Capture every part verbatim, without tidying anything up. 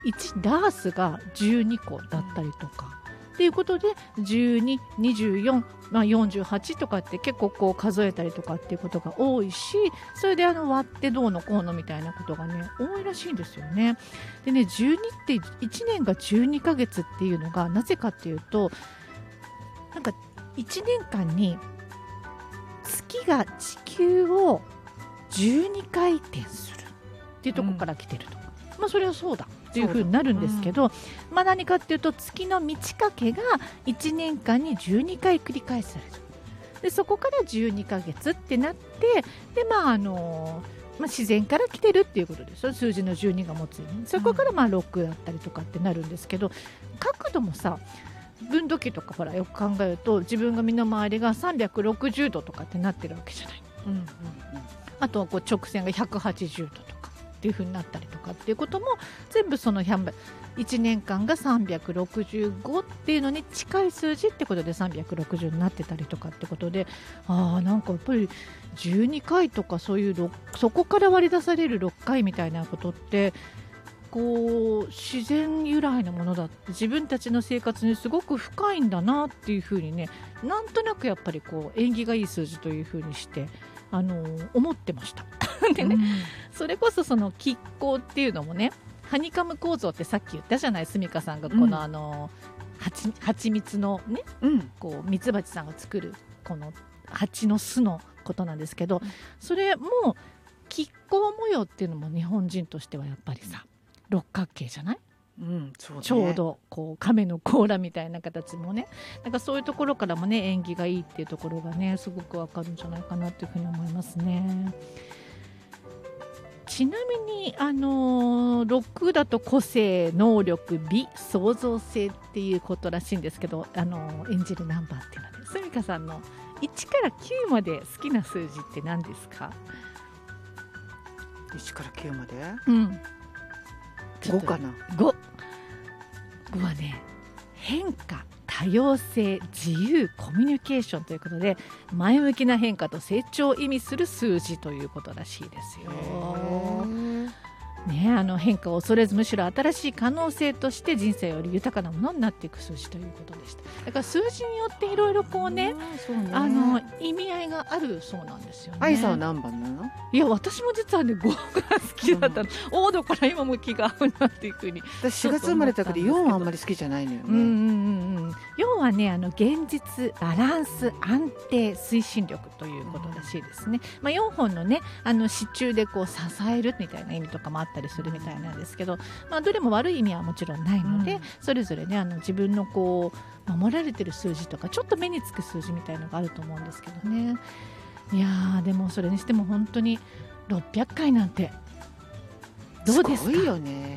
いちダースがじゅうにこだったりとかっていうことでじゅうに、にじゅうよん、まあ、よんじゅうはちとかって結構こう数えたりとかっていうことが多いし、それであの割ってどうのこうのみたいなことがね多いらしいんですよね。でね、じゅうにっていちねんがじゅうにかげつっていうのがなぜかっていうと、なんかいちねんかんに月が地球をじゅうにかい転するっていうところから来てると、うん、まあそれはそうだっていう風になるんですけど、うん、まあ何かっていうと月の満ち欠けがいちねんかんにじゅうにかい繰り返される。でそこからじゅうにかげつってなって、でまああのまあ、自然から来てるっていうことですよ。数字のじゅうにが持つように、そこからまあろくだったりとかってなるんですけど、角度もさ分度器とかほらよく考えると自分が身の回りがさんびゃくろくじゅうどとかってなってるわけじゃない、うんうんうん、あとはこう直線がひゃくはちじゅうどとかっていう風になったりとかっていうことも全部そのいちねんかんがさんびゃくろくじゅうごっていうのに近い数字ってことでさんびゃくろくじゅうになってたりとかってことで、ああなんかやっぱりじゅうにかいとかそういうそこから割り出されるろっかいみたいなことってこう自然由来のものだって、自分たちの生活にすごく深いんだなっていうふうにね、なんとなくやっぱりこう縁起がいい数字というふうにしてあの思ってましたでね、うん、それこそその亀甲っていうのもね、ハニカム構造ってさっき言ったじゃない、すみかさんがこの、うん、あの蜂蜂蜜のね、うん、こうミツバチさんが作るこの蜂の巣のことなんですけど、それも亀甲模様っていうのも日本人としてはやっぱりさ六角形じゃない、うんそうね、ちょうどこう亀の甲羅みたいな形もね、なんかそういうところからもね縁起がいいっていうところがねすごくわかるんじゃないかなというふうに思いますね。ちなみにあのろくだと個性、能力、美、創造性っていうことらしいんですけど、あの演じるナンバーっていうのはね、すみかさんのいちからきゅうまで好きな数字って何ですか？ いちからきゅうまで、 うん、 ごかな。 ご, ごはね、変化、多様性、自由、コミュニケーションということで前向きな変化と成長を意味する数字ということらしいですよ。ね、あの変化を恐れずむしろ新しい可能性として人生より豊かなものになっていく数字ということでした。だから数字によっていろいろこうね、そうね、あの意味合いがあるそうなんですよね。 愛さんは何番なの？ いや私も実はねごが好きだったの。おおだから今も気が合うなっていうふうに。 私しがつ生まれたけどよんはあんまり好きじゃないのよね。うんうんうん、よんはねあの現実、バランス、安定、推進力ということらしいですね。まあ、よんほんのねあの支柱でこう支えるみたいな意味とかもあったりするみたいなんですけど、まあ、どれも悪い意味はもちろんないので、うん、それぞれねあの自分のこう守られてる数字とかちょっと目につく数字みたいなのがあると思うんですけどね。いやーでもそれにしても本当にろっぴゃっかいなんてどうですか？ すごいよね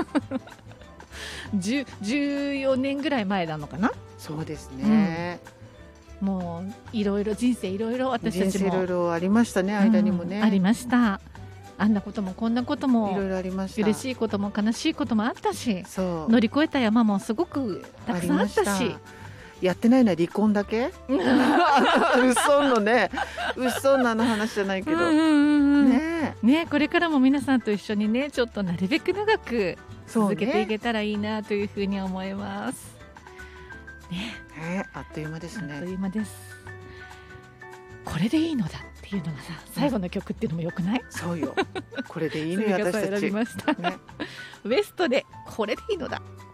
じゅうよねんぐらい前なのかな。 そうですね、 うん、もういろいろ人生いろいろ私たちも人生いろいろありましたね、間にもね、 うん、ありました。あんなこともこんなこともいろいろありました。 嬉しいことも悲しいこともあったし、 そう乗り越えた山もすごくたくさんあったし、 やってないのは離婚だけ嘘のね嘘なの話じゃないけど、うんうんうん、ね, ねこれからも皆さんと一緒にねちょっとなるべく長く続けていけたらいいなというふうに思います、ねね、あっという間ですね。 あっという間です。これでいいのだっていうのがさ最後の曲っていうのもよくない？ そうよこれでいいのよ私たち選びました、ね、ウエストでこれでいいのだ。